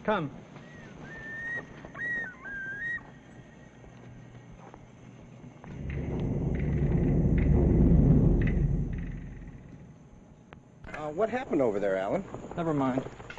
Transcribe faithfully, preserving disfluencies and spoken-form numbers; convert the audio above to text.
Come. Uh, what happened over there, Alan? Never mind.